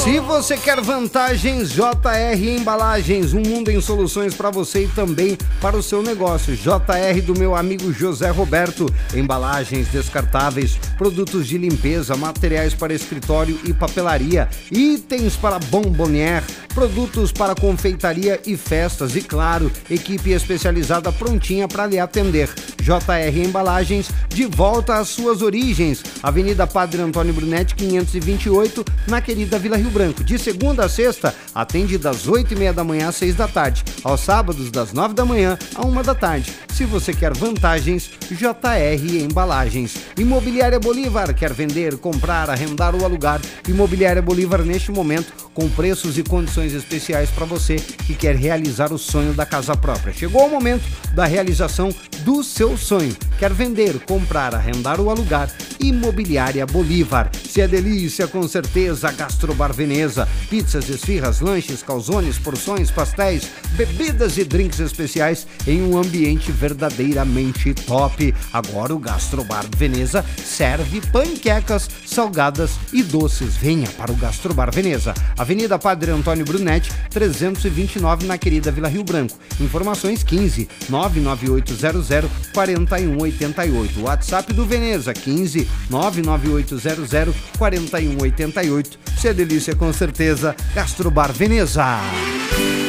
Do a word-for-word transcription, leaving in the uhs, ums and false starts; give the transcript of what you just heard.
Se você quer vantagens, J R Embalagens, um mundo em soluções para você e também para o seu negócio. J R do meu amigo José Roberto, embalagens descartáveis, produtos de limpeza, materiais para escritório e papelaria, itens para bombonier, produtos para confeitaria e festas e, claro, equipe especializada prontinha para lhe atender. J R Embalagens, de volta às suas origens. Avenida Padre Antônio Brunetti, quinhentos e vinte e oito, na querida Vila Rio Branco. De segunda a sexta, atende das oito e meia da manhã às seis da tarde. Aos sábados, das nove da manhã à uma da tarde. Se você quer vantagens, J R Embalagens. Imobiliária Bolívar, quer vender, comprar, arrendar ou alugar? Imobiliária Bolívar, neste momento, com preços e condições especiais para você que quer realizar o sonho da casa própria. Chegou o momento da realização do seu sonho. Quer vender, comprar, arrendar ou alugar? Imobiliária Bolívar. Se é delícia, com certeza, Gastrobar Veneza. Pizzas, esfirras, lanches, calzones, porções, pastéis, bebidas e drinks especiais em um ambiente verdadeiramente top. Agora o Gastrobar Veneza serve panquecas, salgadas e doces. Venha para o Gastrobar Veneza. Avenida Padre Antônio Brunetti, trezentos e vinte e nove, na querida Vila Rio Branco. Informações quinze, nove nove oito zero zero, quatro um oito oito. WhatsApp do Veneza, quinze, nove nove oito zero zero, quatro um oito oito. Se é delícia, com certeza, Gastrobar Veneza.